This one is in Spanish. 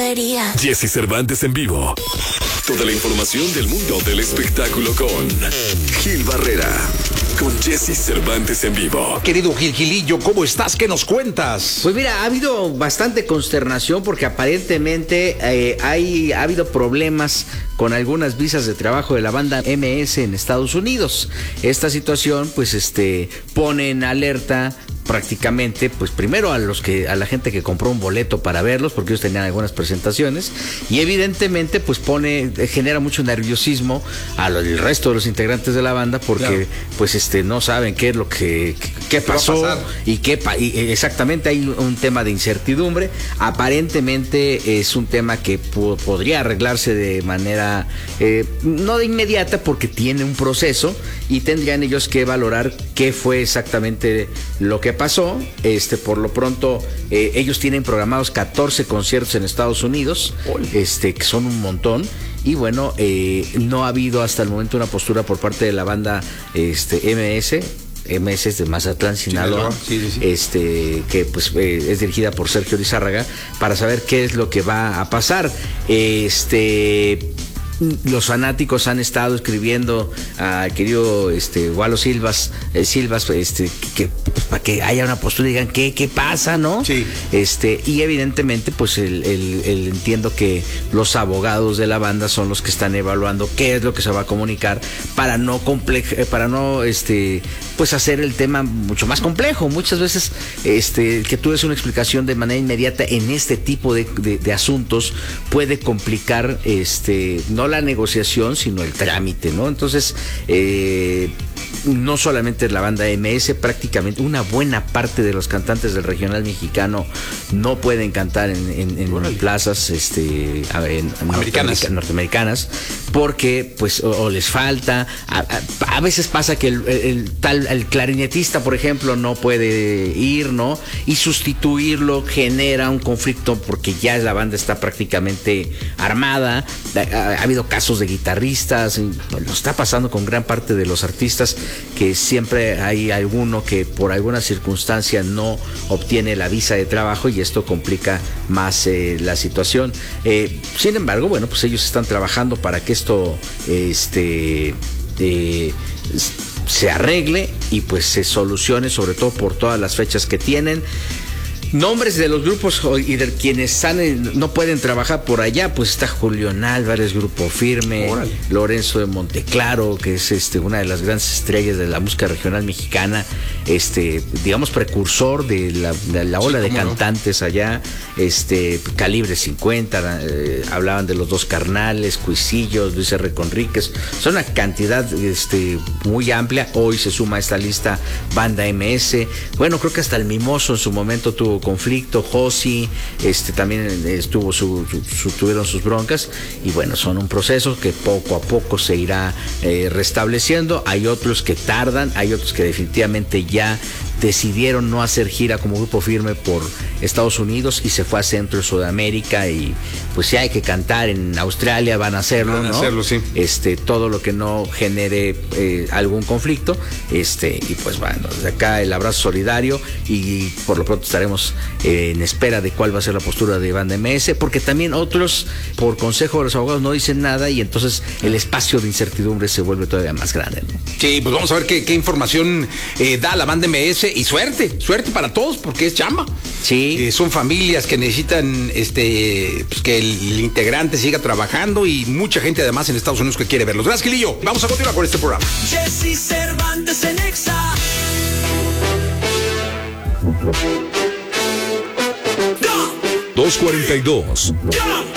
debería. Jesse Cervantes en vivo. Toda la información del mundo del espectáculo con Gil Barrera. Con Jesse Cervantes en vivo. Querido Gilillo, ¿cómo estás? ¿Qué nos cuentas? Pues mira, ha habido bastante consternación porque aparentemente ha habido problemas con algunas visas de trabajo de la banda MS en Estados Unidos. Esta situación pues pone en alerta prácticamente, pues primero a la gente que compró un boleto para verlos, porque ellos tenían algunas presentaciones, y evidentemente pues genera mucho nerviosismo al resto de los integrantes de la banda, porque claro, pues no saben qué es lo qué pasó y exactamente hay un tema de incertidumbre. Aparentemente es un tema que podría arreglarse de manera no de inmediata, porque tiene un proceso y tendrían ellos que valorar qué fue exactamente lo que pasó. Por lo pronto ellos tienen programados 14 conciertos en Estados Unidos, que son un montón. Y bueno, no ha habido hasta el momento una postura por parte de la banda MS es de Mazatlán, Sinaloa, sí. Que pues es dirigida por Sergio Lizárraga, para saber qué es lo que va a pasar. Los fanáticos han estado escribiendo al querido Walo Silvas, que para que haya una postura y digan qué pasa, ¿no? Sí. Y evidentemente pues entiendo que los abogados de la banda son los que están evaluando qué es lo que se va a comunicar para no pues hacer el tema mucho más complejo. Muchas veces que tú des una explicación de manera inmediata en este tipo de asuntos puede complicar no la negociación, sino el trámite, ¿no? Entonces, no solamente la banda MS, prácticamente una buena parte de los cantantes del regional mexicano no pueden cantar en plazas norteamericanas, porque pues o les falta, a veces pasa que el clarinetista, por ejemplo, no puede ir, ¿no? Y sustituirlo genera un conflicto porque ya la banda está prácticamente armada. Ha habido casos de guitarristas, lo está pasando con gran parte de los artistas, que siempre hay alguno que por alguna circunstancia no obtiene la visa de trabajo, y esto complica más la situación. Sin embargo, bueno, pues ellos están trabajando para que esto se arregle y pues se solucione, sobre todo por todas las fechas que tienen. Nombres de los grupos y de quienes no pueden trabajar por allá, pues está Julián Álvarez, Grupo Firme, Lorenzo de Monteclaro, que es una de las grandes estrellas de la música regional mexicana, digamos precursor de la ola de cantantes allá, Calibre 50, hablaban de los Dos Carnales, Cuisillos, Luis R. Conríquez, son una cantidad muy amplia. Hoy se suma a esta lista Banda MS, bueno, creo que hasta el Mimoso en su momento tuvo conflicto, Josi, también tuvieron sus broncas, y bueno, son un proceso que poco a poco se irá restableciendo. Hay otros que tardan, hay otros que definitivamente ya decidieron no hacer gira como Grupo Firme por Estados Unidos y se fue a Centro y Sudamérica, y pues si hay que cantar en Australia van a hacerlo, ¿no? Sí. Todo lo que no genere algún conflicto, y pues bueno, desde acá el abrazo solidario, y por lo pronto estaremos en espera de cuál va a ser la postura de Banda MS, porque también otros, por consejo de los abogados, no dicen nada, y entonces el espacio de incertidumbre se vuelve todavía más grande, ¿no? Sí, pues vamos a ver qué información da la Banda MS, y suerte para todos, porque es chamba. Sí. Son familias que necesitan pues que el integrante siga trabajando, y mucha gente además en Estados Unidos que quiere verlos. Gracias, Gilillo. Vamos a continuar con este programa. Jesse Cervantes en Exa. 2:42.